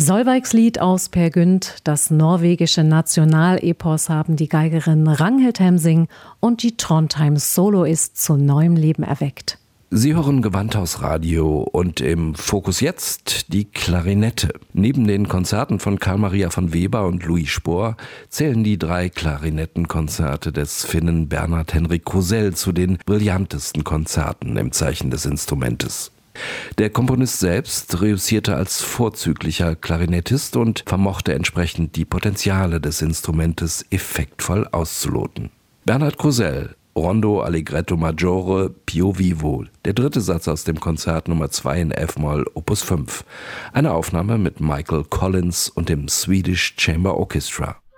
Solveigslied aus Peer Gynt, das norwegische Nationalepos, haben die Geigerin Ragnhild Hemsing und die Trondheim Soloist zu neuem Leben erweckt. Sie hören Gewandhausradio und im Fokus jetzt die Klarinette. Neben den Konzerten von Carl Maria von Weber und Louis Spohr zählen die 3 Klarinettenkonzerte des Finnen Bernhard Henrik Krusell zu den brillantesten Konzerten im Zeichen des Instrumentes. Der Komponist selbst reüssierte als vorzüglicher Klarinettist und vermochte entsprechend die Potenziale des Instrumentes effektvoll auszuloten. Bernhard Krusell, Rondo Allegretto Maggiore Pio Vivo, der 3. Satz aus dem Konzert Nummer 2 in F-Moll Opus 5. Eine Aufnahme mit Michael Collins und dem Swedish Chamber Orchestra.